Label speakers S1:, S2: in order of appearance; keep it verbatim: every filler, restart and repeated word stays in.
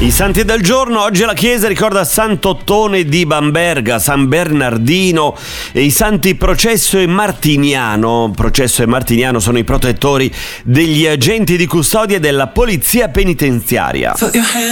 S1: I santi del giorno, oggi la chiesa ricorda Sant'Ottone di Bamberga, San Bernardino e i santi Processo e Martiniano. Processo e Martiniano sono i protettori degli agenti di custodia della polizia penitenziaria.